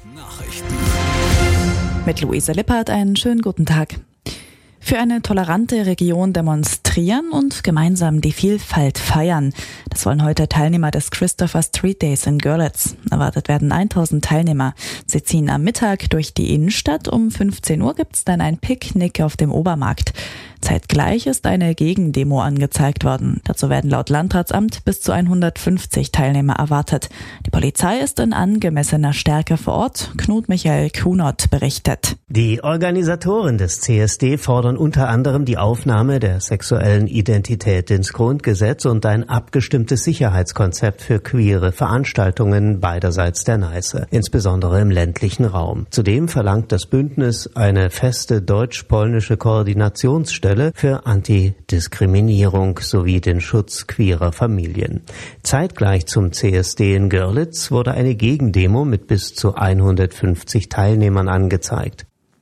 Nachrichten mit Luise Lippert einen schönen guten Tag. Für eine tolerante Region demonstrieren und gemeinsam die Vielfalt feiern. Das wollen heute Teilnehmer des Christopher Street Days in Görlitz. Erwartet werden 1000 Teilnehmer. Sie ziehen am Mittag durch die Innenstadt. Um 15 Uhr gibt's dann ein Picknick auf dem Obermarkt. Zeitgleich ist eine Gegendemo angezeigt worden. Dazu werden laut Landratsamt bis zu 150 Teilnehmer erwartet. Die Polizei ist in angemessener Stärke vor Ort. Knut Michael Kunert berichtet. Die Organisatoren des CSD fordern unter anderem die Aufnahme der sexuellen Identität ins Grundgesetz und ein abgestimmtes Sicherheitskonzept für queere Veranstaltungen beiderseits der Neiße, insbesondere im ländlichen Raum. Zudem verlangt das Bündnis eine feste deutsch-polnische Koordinationsstelle für Antidiskriminierung sowie den Schutz queerer Familien. Zeitgleich zum CSD in Görlitz wurde eine Gegendemo mit bis zu 150 Teilnehmern angezeigt.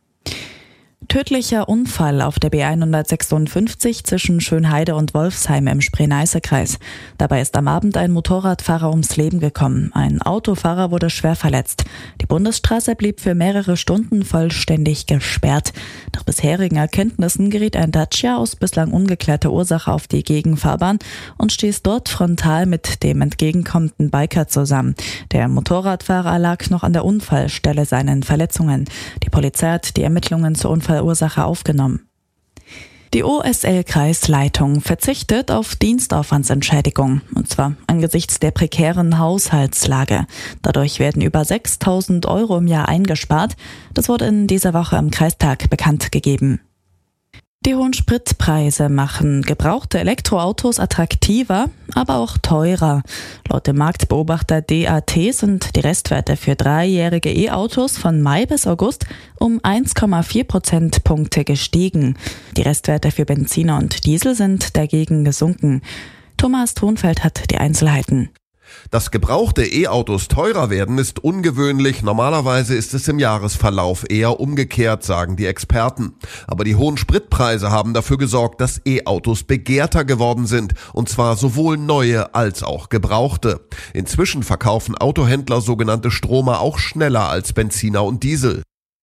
Tödlicher Unfall auf der B156 zwischen Schönheide und Wolfsheim im Spree-Neiße-Kreis. Dabei ist am Abend ein Motorradfahrer ums Leben gekommen. Ein Autofahrer wurde schwer verletzt. Die Bundesstraße blieb für mehrere Stunden vollständig gesperrt. Nach bisherigen Erkenntnissen geriet ein Dacia aus bislang ungeklärter Ursache auf die Gegenfahrbahn und stieß dort frontal mit dem entgegenkommenden Biker zusammen. Der Motorradfahrer lag noch an der Unfallstelle seinen Verletzungen. Die Polizei hat die Ermittlungen zur Unfallursache aufgenommen. Die OSL-Kreisleitung verzichtet auf Dienstaufwandsentschädigung, und zwar angesichts der prekären Haushaltslage. Dadurch werden über 6.000 € im Jahr eingespart. Das wurde in dieser Woche am Kreistag bekannt gegeben. Die hohen Spritpreise machen gebrauchte Elektroautos attraktiver, aber auch teurer. Laut dem Marktbeobachter DAT sind die Restwerte für 3-jährige E-Autos von Mai bis August um 1,4 Prozentpunkte gestiegen. Die Restwerte für Benziner und Diesel sind dagegen gesunken. Thomas Thonfeld hat die Einzelheiten. Dass gebrauchte E-Autos teurer werden, ist ungewöhnlich. Normalerweise ist es im Jahresverlauf eher umgekehrt, sagen die Experten. Aber die hohen Spritpreise haben dafür gesorgt, dass E-Autos begehrter geworden sind. Und zwar sowohl neue als auch gebrauchte. Inzwischen verkaufen Autohändler sogenannte Stromer auch schneller als Benziner und Diesel.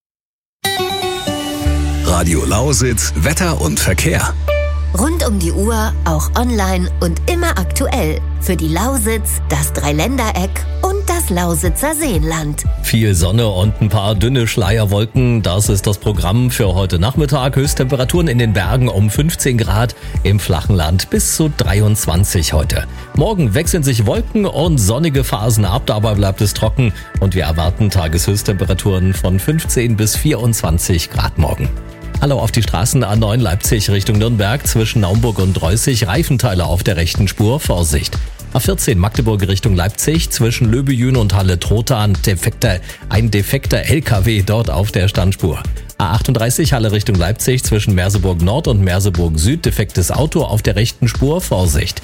Radio Lausitz, Wetter und Verkehr. Rund um die Uhr, auch online und immer aktuell. Für die Lausitz, das Dreiländereck und das Lausitzer Seenland. Viel Sonne und ein paar dünne Schleierwolken, das ist das Programm für heute Nachmittag. Höchsttemperaturen in den Bergen um 15 Grad, im flachen Land bis zu 23 heute. Morgen wechseln sich Wolken und sonnige Phasen ab, dabei bleibt es trocken und wir erwarten Tageshöchsttemperaturen von 15 bis 24 Grad morgen. Hallo auf die Straßen A9 Leipzig Richtung Nürnberg zwischen Naumburg und Reußig, Reifenteile auf der rechten Spur, Vorsicht. A14 Magdeburg Richtung Leipzig zwischen Löbejün und Halle-Trotha ein defekter LKW dort auf der Standspur. A38 Halle Richtung Leipzig zwischen Merseburg Nord und Merseburg Süd, defektes Auto auf der rechten Spur, Vorsicht.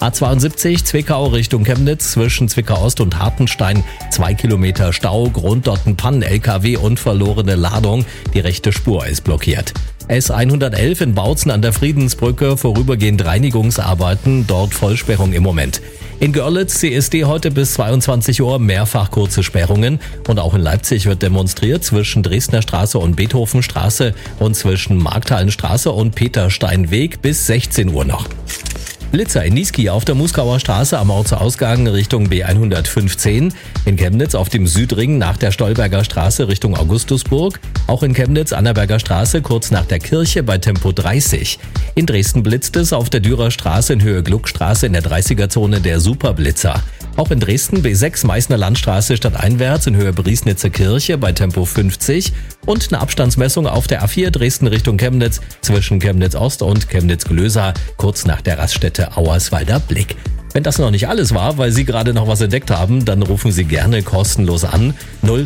A72 Zwickau Richtung Chemnitz zwischen Zwickau Ost und Hartenstein, 2 Kilometer Stau, Grund dort ein Pannen-LKW und verlorene Ladung, die rechte Spur ist blockiert. S111 in Bautzen an der Friedensbrücke, vorübergehend Reinigungsarbeiten, dort Vollsperrung im Moment. In Görlitz CSD heute bis 22 Uhr mehrfach kurze Sperrungen und auch in Leipzig wird demonstriert zwischen Dresdner Straße und Beethovenstraße und zwischen Markthallenstraße und Petersteinweg bis 16 Uhr noch. Blitzer in Niesky auf der Muskauer Straße am Ortsausgang Richtung B115, in Chemnitz auf dem Südring nach der Stolberger Straße Richtung Augustusburg, auch in Chemnitz Annaberger Straße kurz nach der Kirche bei Tempo 30. In Dresden blitzt es auf der Dürer Straße in Höhe Gluckstraße in der 30er-Zone der Superblitzer. Auch in Dresden B6 Meißner Landstraße stadteinwärts in Höhe Briesnitzer Kirche bei Tempo 50 und eine Abstandsmessung auf der A4 Dresden Richtung Chemnitz zwischen Chemnitz Ost und Chemnitz Glösa kurz nach der Raststätte Auerswalder Blick. Wenn das noch nicht alles war, weil Sie gerade noch was entdeckt haben, dann rufen Sie gerne kostenlos an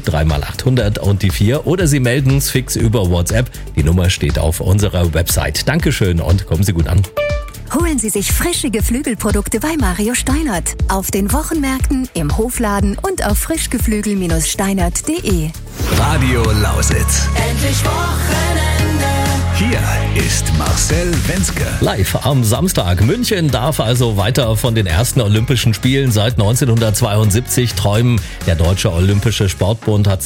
03x800 und die 4 oder Sie melden's fix über WhatsApp. Die Nummer steht auf unserer Website. Dankeschön und kommen Sie gut an. Holen Sie sich frische Geflügelprodukte bei Mario Steinert. Auf den Wochenmärkten, im Hofladen und auf frischgeflügel-steinert.de. Radio Lausitz. Endlich Wochenende. Hier ist Marcel Wenzke. Live am Samstag. München darf also weiter von den ersten Olympischen Spielen seit 1972 träumen. Der Deutsche Olympische Sportbund hat